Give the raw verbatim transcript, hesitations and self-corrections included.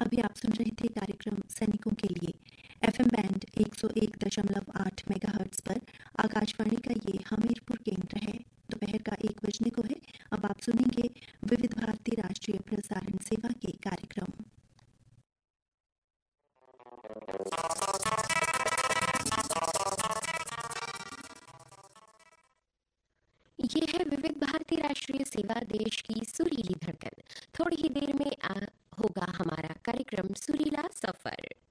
अभी आप सुन रहे थे कार्यक्रम सैनिकों के लिए एफएम बैंड एक सौ एक दशमलव आठ मेगाहर्ट्ज पर आकाशवाणी का ये हमीरपुर केंद्र है। दोपहर का एक बजने को है। अब आप सुनेंगे विविध भारती राष्ट्रीय प्रसारण सेवा के कार्यक्रम। ये है विविध भारती राष्ट्रीय सेवा, देश की सुरीली धड़कन। थोड़ी ही देर में आ, होगा हमारा कार्यक्रम सुरीला सफर।